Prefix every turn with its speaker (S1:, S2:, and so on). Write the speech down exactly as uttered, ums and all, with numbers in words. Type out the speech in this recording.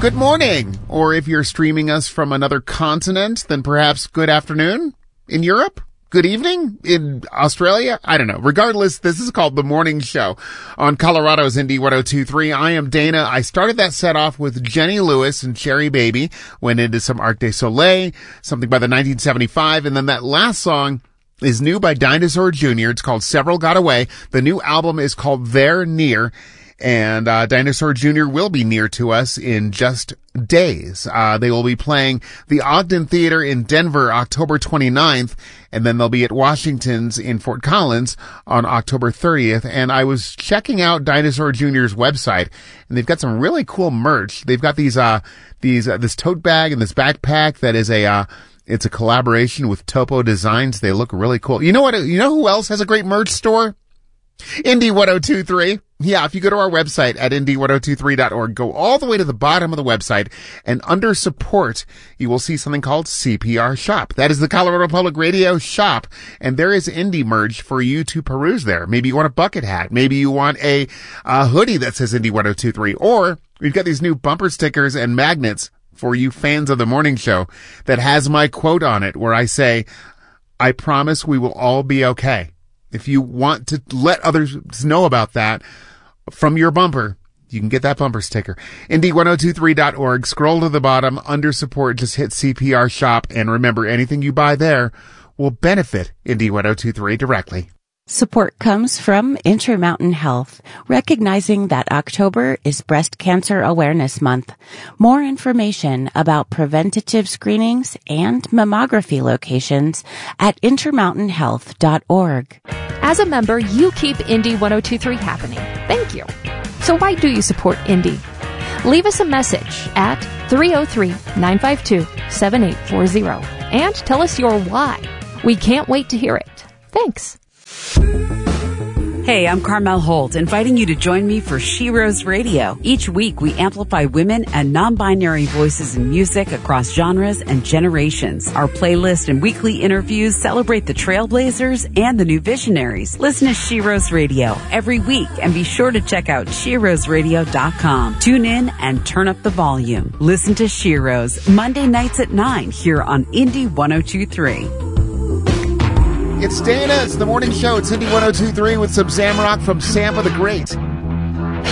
S1: good morning. Or if you're streaming us from another continent, then perhaps good afternoon in Europe. Good evening in Australia. I don't know. Regardless, this is called The Morning Show on Colorado's Indie one oh two point three. I am Dana. I started that set off with Jenny Lewis and Cherry Baby. Went into some Arc de Soleil, something by the nineteen seventy-five. And then that last song is new by Dinosaur Junior It's called Several Got Away. The new album is called They're Near. And uh Dinosaur Junior will be near to us in just days. Uh They will be playing the Ogden Theater in Denver October twenty-ninth, and then they'll be at Washington's in Fort Collins on October thirtieth. And I was checking out Dinosaur Junior's website, and they've got some really cool merch. They've got these uh these uh, this tote bag and this backpack that is a uh it's a collaboration with Topo Designs. They look really cool. You know what? You know who else has a great merch store? Indie one oh two point three. Yeah, if you go to our website at indie one oh two three dot org, go all the way to the bottom of the website, and under support, you will see something called C P R Shop. That is the Colorado Public Radio shop, and there is indie merch for you to peruse there. Maybe you want a bucket hat. Maybe you want a, a hoodie that says Indie one oh two point three. Or we've got these new bumper stickers and magnets for you fans of the morning show that has my quote on it where I say, I promise we will all be okay. If you want to let others know about that from your bumper, you can get that bumper sticker. indie one oh two three dot org. Scroll to the bottom. Under support, just hit C P R Shop. And remember, anything you buy there will benefit Indie one oh two three directly.
S2: Support comes from Intermountain Health, recognizing that October is Breast Cancer Awareness Month. More information about preventative screenings and mammography locations at intermountain health dot org.
S3: As a member, you keep Indie one oh two point three happening. Thank you. So why do you support Indie? Leave us a message at three oh three, nine five two, seven eight four oh and tell us your why. We can't wait to hear it. Thanks.
S4: Hey, I'm Carmel Holt, inviting you to join me for She Rose Radio. Each week, we amplify women and non-binary voices in music across genres and generations. Our playlist and weekly interviews celebrate the trailblazers and the new visionaries. Listen to She Rose Radio every week, and be sure to check out she rose radio dot com. Tune in and turn up the volume. Listen to She Rose Monday nights at nine here on Indie one oh two point three.
S1: It's Dana. It's the morning show. It's Indie one oh two point three with some Zamrock from Sampa the Great.